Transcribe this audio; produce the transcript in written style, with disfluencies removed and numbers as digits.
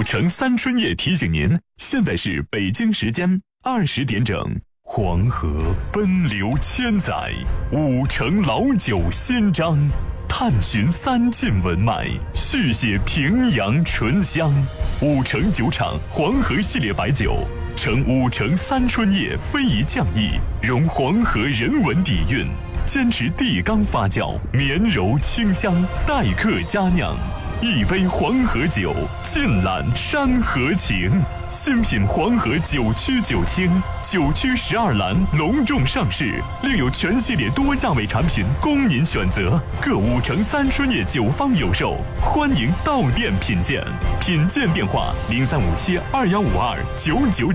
城三春夜提醒您，现在是北京时间20点整。黄河奔流千载，五城老酒新章，探寻三晋文脉，续写平阳醇香。五城酒厂黄河系列白酒，承五城三春夜非遗匠艺，融黄河人文底蕴，坚持地缸发酵，绵柔清香，待客佳酿。一杯黄河酒，尽览山河情。新品黄河九曲九清，9曲12栏隆重上市，另有全系列多价位产品供您选择。各五城三春夜酒坊有售，欢迎到店品鉴。品鉴电话：0357215299。